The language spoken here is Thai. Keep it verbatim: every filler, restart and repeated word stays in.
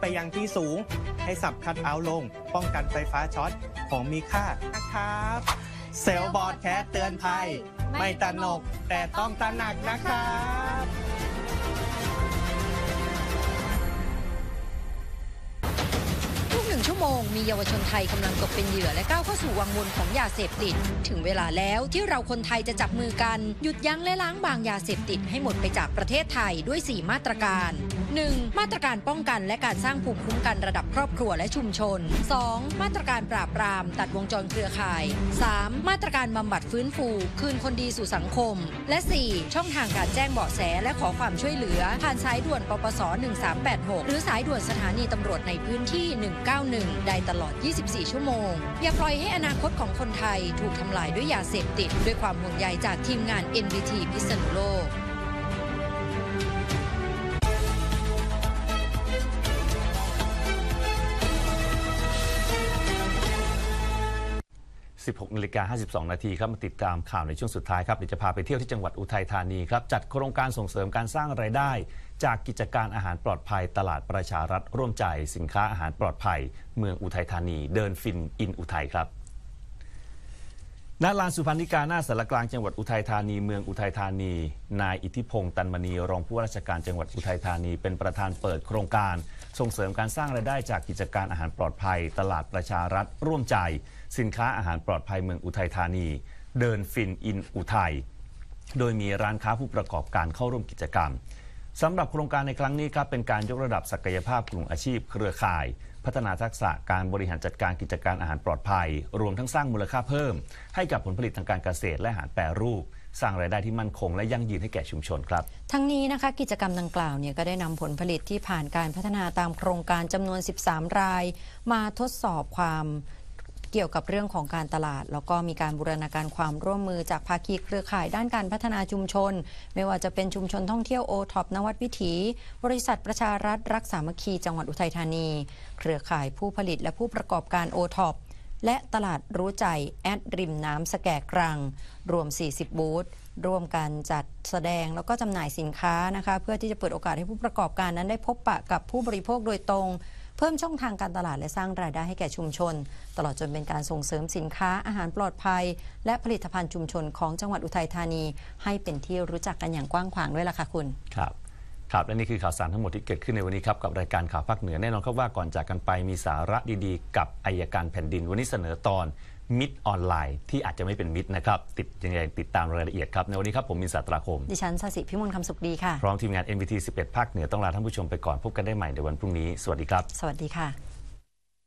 ไปยังที่สูงให้สับคัทเอาท์ลงป้องกันไฟฟ้าช็อตของมีค่านะครับเซลล์บอร์ดแคสเตือนภัยไม่ตระหนกแต่ต้องตระหนักนะครับทุกหนึ่งชั่วโมงมีเยาวชนไทยกำลังตกเป็นเหยื่อและก้าวเข้าสู่วังวนของยาเสพติดถึงเวลาแล้วที่เราคนไทยจะจับมือกันหยุดยั้งและล้างบางยาเสพติดให้หมดไปจากประเทศไทยด้วยสี่มาตรการ หนึ่ง มาตรการป้องกันและการสร้างภูมิคุ้มกันระดับครอบครัวและชุมชน สอง มาตรการปราบปรามตัดวงจรเครือข่าย สาม มาตรการบำบัดฟื้นฟูคืนคนดีสู่สังคมและ สี่ ช่องทางการแจ้งเบาะแสและขอความช่วยเหลือผ่านสายด่วนปปสหนึ่งสามแปดหกหรือสายด่วนสถานีตำรวจในพื้นที่หนึ่งเก้าหนึ่งได้ตลอดยี่สิบสี่ชั่วโมงอย่าปล่อยให้อนาคตของคนไทยถูกทำลายด้วยยาเสพติดด้วยความห่วงใยจากทีมงาน เอ็น วี ที พิษณุโลกสิบหกนาฬิกาห้าสิบสองนาทีครับมาติดตามข่าวในช่วงสุดท้ายครับเดี๋ยวจะพาไปเที่ยวที่จังหวัดอุทัยธานีครับจัดโครงการส่งเสริมการสร้างรายได้จากกิจการอาหารปลอดภัยตลาดประชารัฐร่วมใจสินค้าอาหารปลอดภัยเมืองอุทัยธานีเดินฟินอินอุทัยครับณลานสุพรรณิกาหน้าสารกลางจังหวัดอุทัยธานีเมืองอุทัยธานีนายอิทธิพงษ์ตันมณีรองผู้ว่าราชการจังหวัดอุทัยธานีเป็นประธานเปิดโครงการส่งเสริมการสร้างรายได้จากกิจการอาหารปลอดภัยตลาดประชารัฐร่วมใจสินค้าอาหารปลอดภัยเมืองอุทัยธานีเดินฟินอินอุทัยโดยมีร้านค้าผู้ประกอบการเข้าร่วมกิจกรรมสำหรับโครงการในครั้งนี้ครับเป็นการยกระดับศักยภาพกลุ่มอาชีพเครือข่ายพัฒนาทักษะการบริหารจัดการกิจการอาหารปลอดภัยรวมทั้งสร้างมูลค่าเพิ่มให้กับผลผลิตทางการเกษตรและอาหารแปรรูปสร้างรายได้ที่มั่นคงและยั่งยืนให้แก่ชุมชนครับทั้งนี้นะคะกิจกรรมดังกล่าวเนี่ยก็ได้นำผลผลิตที่ผ่านการพัฒนาตามโครงการจำนวนสิบสามรายมาทดสอบความเกี่ยวกับเรื่องของการตลาดแล้วก็มีการบูรณาการความร่วมมือจากภาคีเครือข่ายด้านการพัฒนาชุมชนไม่ว่าจะเป็นชุมชนท่องเที่ยวโอท็อปนวัดวิถีบริษัทประชารัฐรักสามัคคีจังหวัดอุทัยธานีเครือข่ายผู้ผลิตและผู้ประกอบการโอท็อปและตลาดรู้ใจแอดริมน้ำสแกกรังรวมสี่สิบบูธร่วมกันจัดแสดงแล้วก็จำหน่ายสินค้านะคะเพื่อที่จะเปิดโอกาสให้ผู้ประกอบการนั้นได้พบปะกับผู้บริโภคโดยตรงเพิ่มช่องทางการตลาดและสร้างรายได้ให้แก่ชุมชนตลอดจนเป็นการส่งเสริมสินค้าอาหารปลอดภัยและผลิตภัณฑ์ชุมชนของจังหวัดอุทัยธานีให้เป็นที่รู้จักกันอย่างกว้างขวางด้วยล่ะค่ะคุณครับครับและนี่คือข่าวสารทั้งหมดที่เกิดขึ้นในวันนี้ครับกับรายการข่าวภาคเหนือแน่นอนครับว่าก่อนจากกันไปมีสาระดีๆกับอัยการแผ่นดินวันนี้เสนอตอนมิตรออนไลน์ที่อาจจะไม่เป็นมิตรนะครับติดยังไงติดตามรายละเอียดครับในวันนี้ครับผมมินสาตราคมดิฉันสศิพิมลคำสุขดีค่ะพร้อมทีมงาน เอ็น วี ที สิบเอ็ดภาคเหนือต้องลาท่านผู้ชมไปก่อนพบกันได้ใหม่ในวันพรุ่งนี้สวัสดีครับสวัสดีค่ะ